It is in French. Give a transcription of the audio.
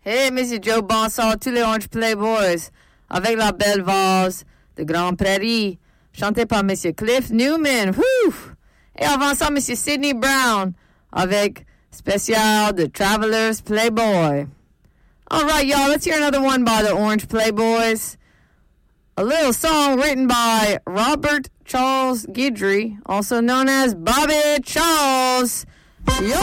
Hey, Monsieur Joe Bonsall, tous les Orange Playboys, avec la belle vase de Grande Prairie, chantée par Monsieur Cliff Newman. Whew! Et avant ça, Monsieur Sidney Brown, avec spécial The Travelers Playboy. All right, y'all, let's hear another one by the Orange Playboys. A little song written by Robert Charles Guidry, also known as Bobby Charles. Yo!